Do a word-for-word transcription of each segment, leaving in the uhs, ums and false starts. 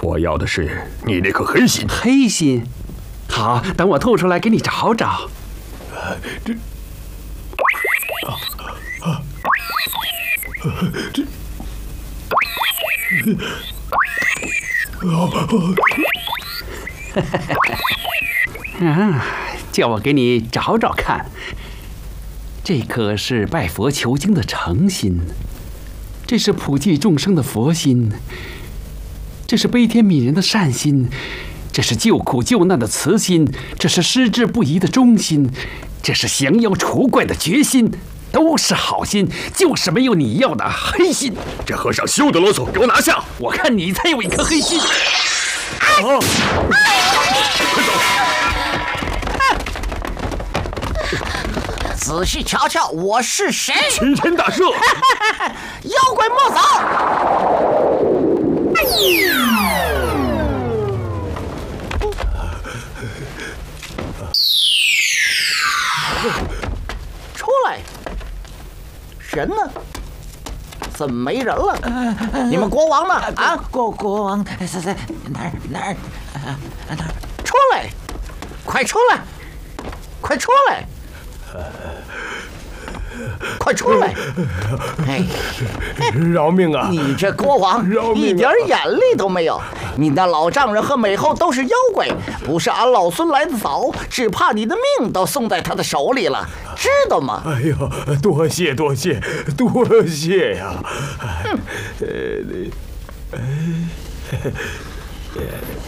我要的是你那颗黑心。 黑心？好，等我吐出来给你找找。 这，啊啊，这， 啊，叫我给你找找看。这颗是拜佛求经的诚心，这是普济众生的佛心，这是悲天悯人的善心，这是救苦救难的慈心，这是矢志不移的忠心，这是降妖除怪的决心，都是好心，就是没有你要的黑心。 这和尚休得啰嗦，给我拿下！ 我看你才有一颗黑心。 啊！快走！ 仔细瞧瞧，我是谁？ 齐天大圣！ 妖怪莫走！出来！人呢？怎么没人了？你们国王呢？啊， 国国王在在哪儿哪儿哪儿？ 出来！快出来！快出来！快出来！哎， 饶命啊！ 你这国王一点眼力都没有！你那老丈人和美后都是妖怪，不是俺老孙来得早，只怕你的命都送在他的手里了，知道吗？ 哎呦，多谢多谢多谢呀！ 嗯， 呃，呃，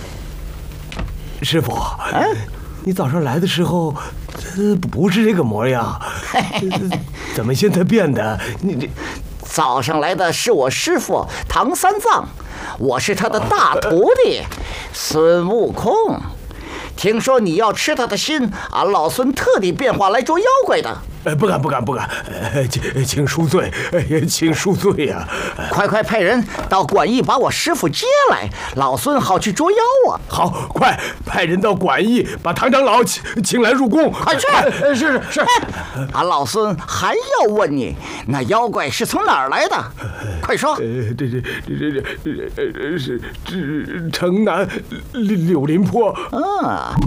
师傅，哎，你早上来的时候，呃，不是这个模样，怎么现在变的？你这早上来的是我师傅唐三藏，我是他的大徒弟孙悟空。听说你要吃他的心，俺老孙特地变化来捉妖怪的。 呃，不敢不敢不敢，呃，请请恕罪，哎呀，请恕罪呀！ 快快派人到馆驿把我师傅接来，老孙好去捉妖啊！ 好，快派人到馆驿把唐长老请请来入宫。 快去！ 是是是， 俺老孙还要问你，那妖怪是从哪儿来的？快说！ 呃，这这这这这这是这城南柳林坡。 啊，